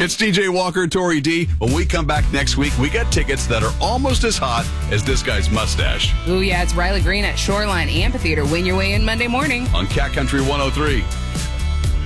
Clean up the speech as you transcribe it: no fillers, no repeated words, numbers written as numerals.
It's DJ Walker, Tori D. When we come back next week, we got tickets that are almost as hot as this guy's mustache. Ooh, yeah, it's Riley Green at Shoreline Amphitheater. Win your way in Monday morning On Cat Country 103.